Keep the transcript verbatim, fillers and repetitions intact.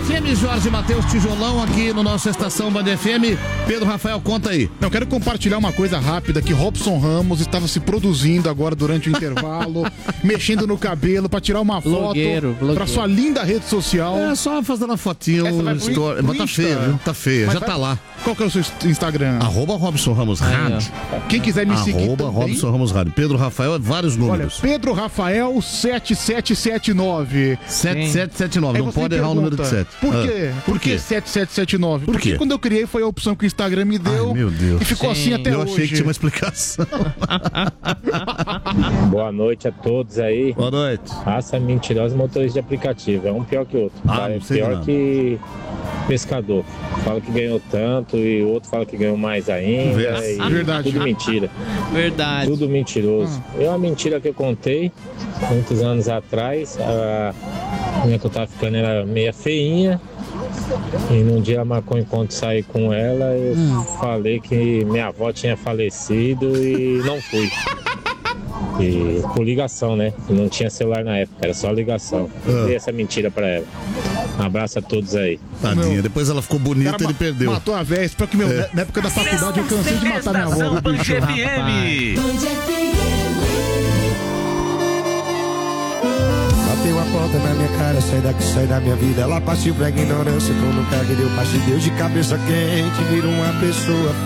F M, Jorge Matheus Tijolão aqui no nosso Estação Band F M. Pedro Rafael, conta aí. Não, quero compartilhar uma coisa rápida, que Robson Ramos estava se produzindo agora durante o intervalo, mexendo no cabelo pra tirar uma foto Blogueiro, blogueiro. pra sua linda rede social. É só fazendo uma fotinho. Essa vai pro Story. Mas tá Insta. feia, viu? Tá feia, Mas já vai- tá lá. Qual que é o seu Instagram? Arroba Robson Ramos Rádio. Quem quiser me seguir Arroba também. Robson Ramos Rádio. Pedro Rafael, vários Olha, números. Pedro Rafael sete sete sete nove. sete sete sete nove, Aí não você pode errar o número de pergunta, sete. Por Ah, quê? Por quê? sete sete sete nove? Por Porque quê? quando eu criei foi a opção que o Instagram me deu. Ai, meu Deus. E ficou assim até Eu hoje. achei que tinha uma explicação. Boa noite a todos aí. Boa noite. Raça mentirosa motorista de aplicativo. É um pior que o outro. Ah, tá? não É sei pior não. que pescador. Fala que ganhou tanto e o outro fala que ganhou mais ainda. Verdade. E Verdade. Tudo mentira. Verdade. Tudo mentiroso. É uma mentira que eu contei muitos anos atrás. A minha que eu tava ficando era meia feinha. E num dia ela marcou um encontro de sair com ela. Eu falei que minha avó tinha falecido e não fui. E por ligação, né? Não tinha celular na época, era só ligação. Eu dei essa mentira pra ela. Um abraço a todos aí. Tadinha, depois ela ficou bonita Cara, e ele ma- perdeu. Matou a véia. Espero que meu, É. na época da faculdade eu cansei de matar minha avó. Estação viu, Band bicho? F M. Bateu a porta na minha cara, sai daqui, sai da minha vida. Ela partiu pra ignorância, que eu nunca queria. Eu passei Deus de cabeça quente, vira uma pessoa